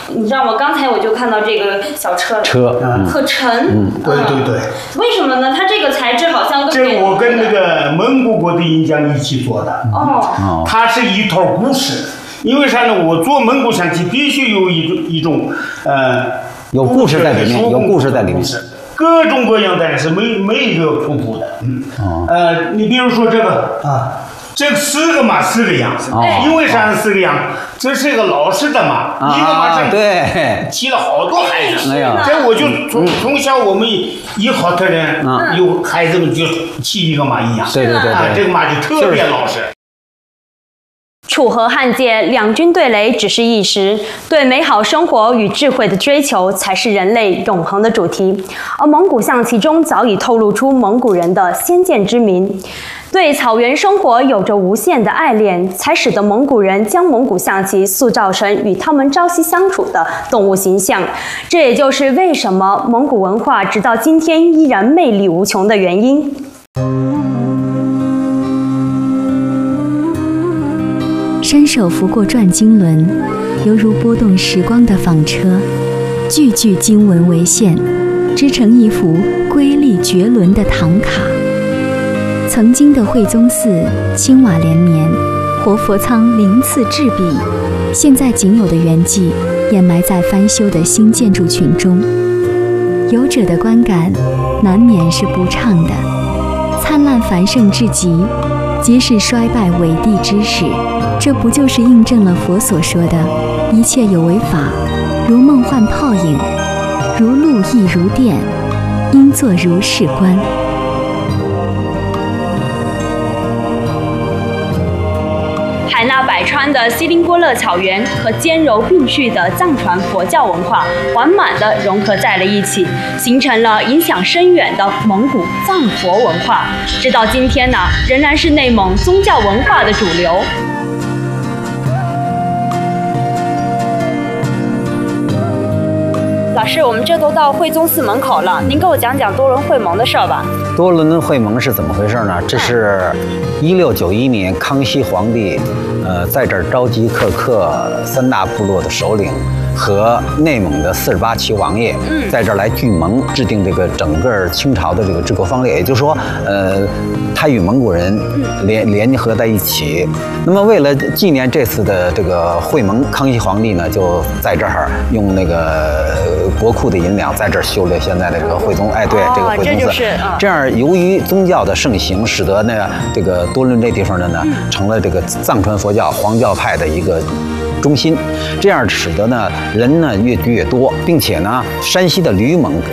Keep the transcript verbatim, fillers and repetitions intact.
你知道吗？刚才我就看到这个小车了， 车可沉。 嗯，对对对。 为什么呢？它这个材质好像都这我跟那个蒙古国的银匠一起做的。 哦。 它是一套故事，因为啥呢？我做蒙古象棋必须有一种一种呃有故事在里面，有故事在里面。 各种各样的人是没没一个重复的。嗯。呃，你比如说这个啊。这四个马四个样，因为啥四个样？这是一个老式的马，一个马上对骑了好多孩子。 哎呀， 这我就从从小我们一好的人，有孩子们就骑一个马一样。 对对对啊，这个马就特别老实。 楚河汉界，两军对垒只是一时，对美好生活与智慧的追求才是人类永恒的主题。而蒙古象棋中早已透露出蒙古人的先见之明。对草原生活有着无限的爱恋，才使得蒙古人将蒙古象棋塑造成与他们朝夕相处的动物形象。这也就是为什么蒙古文化直到今天依然魅力无穷的原因。 伸手拂过转经轮，犹如拨动时光的纺车，句句经文为线，织成一幅瑰丽绝伦的唐卡。曾经的惠宗寺青瓦连绵，活佛仓鳞次栉比，现在仅有的圆迹掩埋在翻修的新建筑群中。游者的观感难免是不畅的。灿烂繁盛至极，即是衰败伟地之始。这不就是印证了佛所说的一切有为法，如梦幻泡影，如露亦如电，应作如是观。 海纳百川的锡林郭勒草原和兼柔并蓄的藏传佛教文化完满地融合在了一起，形成了影响深远的蒙古藏佛文化。直到今天呢，仍然是内蒙宗教文化的主流。老师，我们这都到惠宗寺门口了，您给我讲讲多伦会盟的事儿吧。 多伦会盟是怎么回事呢？这是一六九一年康熙皇帝，呃，在这儿召集克克三大部落的首领和内蒙的四十八旗王爷，在这儿来聚盟，制定这个整个清朝的这个治国方略。也就是说，呃，他与蒙古人联联合在一起。那么为了纪念这次的这个会盟，康熙皇帝呢就在这儿用那个国库的银两在这儿修了现在的这个惠宗，哎，对，这个惠宗寺。这样，由于宗教的盛行，使得呢这个多伦这地方的呢成了这个藏传佛教黄教派的一个中心，这样使得呢人呢越聚越多，并且呢山西的吕蒙